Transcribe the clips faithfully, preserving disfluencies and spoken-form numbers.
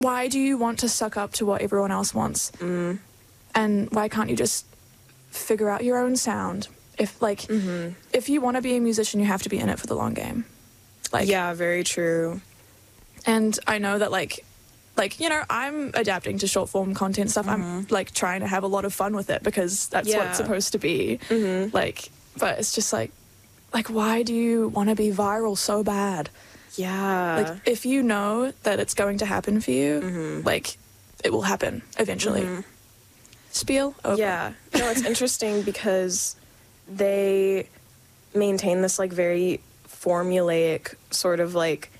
why do you want to suck up to what everyone else wants? Mm. And why can't you just figure out your own sound? If, like, mm-hmm. if you want to be a musician, you have to be in it for the long game. Like, yeah, very true. And I know that, like, like, you know, I'm adapting to short form content stuff. Mm-hmm. I'm, like, trying to have a lot of fun with it because that's what Yeah. it's supposed to be. Mm-hmm. Like, but it's just like, like, why do you want to be viral so bad? Yeah. Like, if you know that it's going to happen for you, Mm-hmm. like, it will happen eventually. Mm-hmm. Spiel over. Yeah. No, it's interesting because they maintain this, like, very formulaic sort of, like,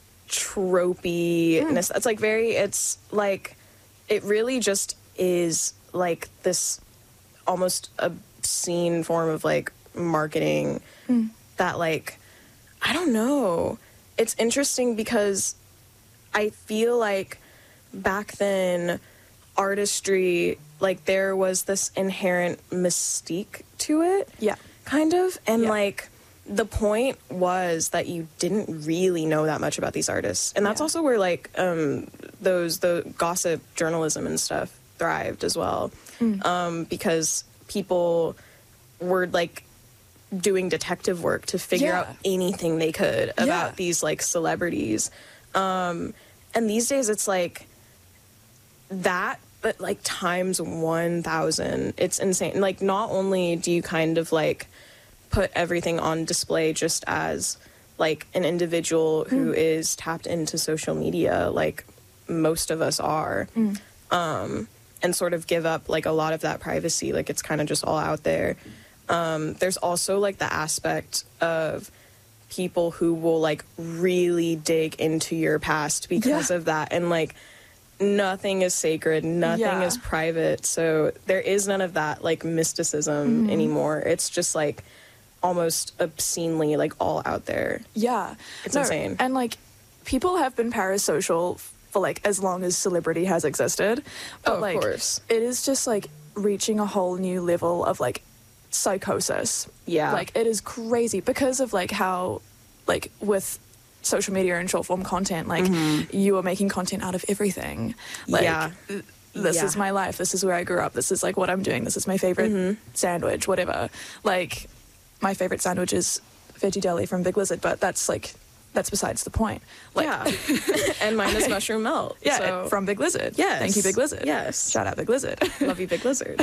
tropey-ness. Mm. It's, like, very, it's, like, it really just is, like, this almost obscene form of, like, marketing Mm. that, like, I don't know. It's interesting because I feel like back then artistry, like, there was this inherent mystique to it, Yeah. kind of, and Yeah. like the point was that you didn't really know that much about these artists, and that's Yeah. also where, like, um those the gossip journalism and stuff thrived as well. Mm. Um because people were, like, doing detective work to figure Yeah. out anything they could about Yeah. these, like, celebrities. Um and these days it's like that, but, like, times one thousand. It's insane. Like, not only do you kind of, like, put everything on display just as, like, an individual who is tapped into social media, like most of us are, Mm. um, and sort of give up, like, a lot of that privacy. Like, it's kind of just all out there. Um, there's also, like, the aspect of people who will, like, really dig into your past because Yeah. of that. And, like, nothing is sacred, nothing Yeah. is private. So there is none of that, like, mysticism Mhm. anymore. It's just, like, almost obscenely, like, all out there. Yeah. It's No, insane. And, like, people have been parasocial for, like, as long as celebrity has existed. But, Oh, of like, course. it is just, like, reaching a whole new level of, like, psychosis. Yeah. Like, it is crazy because of, like, how, like, with social media and short form content, like, you are making content out of everything. Like, Yeah. th- this Yeah. is my life. This is where I grew up. This is, like, what I'm doing. This is my favorite Mm-hmm. sandwich, whatever. Like, my favorite sandwich is veggie deli from Big Lizard, but that's, like, that's besides the point. Like, yeah. And mine is mushroom melt. yeah, so. from Big Lizard. Yes. Thank you, Big Lizard. Yes. Shout out Big Lizard. Love you, Big Lizard.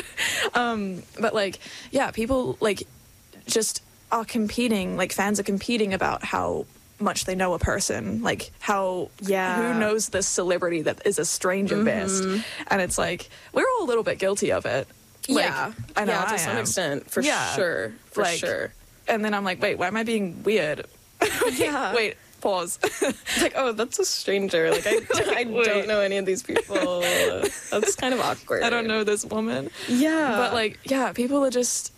um, but, like, yeah, people, like, just are competing, like, fans are competing about how much they know a person, like, how, Yeah. who knows this celebrity that is a stranger best. And it's like, we're all a little bit guilty of it. Like, yeah. I know yeah, I to some am. extent. For Yeah. sure. For Like, sure. And then I'm like, wait, why am I being weird? Yeah. Wait, pause. It's like, oh, that's a stranger. Like, I, I wait. don't know any of these people. That's kind of awkward. I don't know this woman. Yeah. But, like, yeah, people are just,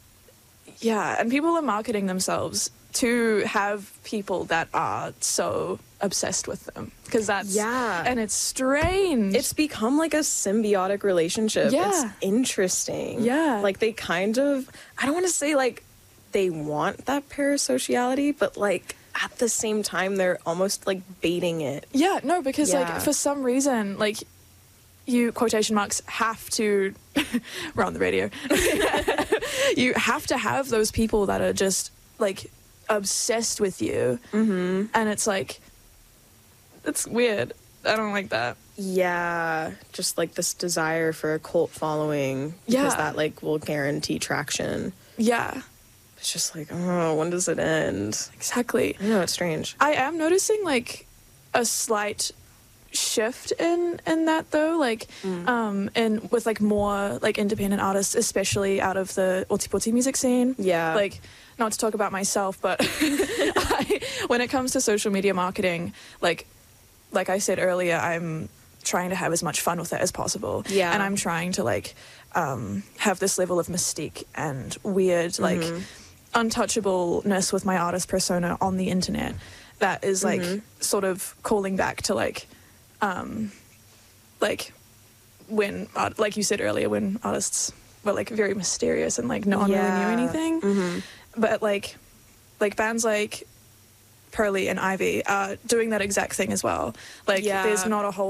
yeah, and people are marketing themselves to have people that are so obsessed with them. Because that's, Yeah. and it's strange. It's become, like, a symbiotic relationship. Yeah. It's interesting. Yeah. Like, they kind of, I don't want to say, like, they want that parasociality, but, like, at the same time, they're almost, like, baiting it. Yeah, no, because, Yeah. like, for some reason, like, you, quotation marks, have to, we're on the radio, you have to have those people that are just, like, obsessed with you. Mm-hmm. And it's like, it's weird. I don't like that. Yeah. Just, like, this desire for a cult following. Because Yeah. that, like, will guarantee traction. Yeah, It's just like, oh, when does it end? exactly. I know, it's strange. I am noticing, like, a slight shift in in that, though, like, um and with, like, more, like, independent artists, especially out of the Ōtepoti music scene. Yeah. Like, not to talk about myself, but I, when it comes to social media marketing, like like I said earlier, I'm trying to have as much fun with it as possible. Yeah. And I'm trying to, like, um have this level of mystique and weird, like, untouchableness with my artist persona on the internet that is, like, sort of calling back to, like, um like when art, like you said earlier, when artists were, like, very mysterious and, like, no one Yeah. really knew anything. Mm-hmm. But, like like bands like Pearly and Ivy are doing that exact thing as well. Like, Yeah. there's not a whole